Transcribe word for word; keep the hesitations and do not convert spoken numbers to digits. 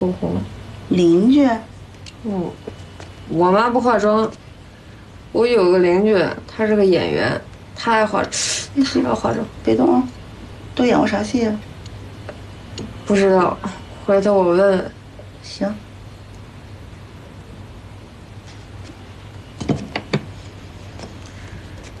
不红。 邻居？ 嗯，我妈不化妆。我有个邻居，他是个演员，他爱化，他爱化妆。 别动啊！都演过啥戏啊？ 不知道，回头我问问。 行。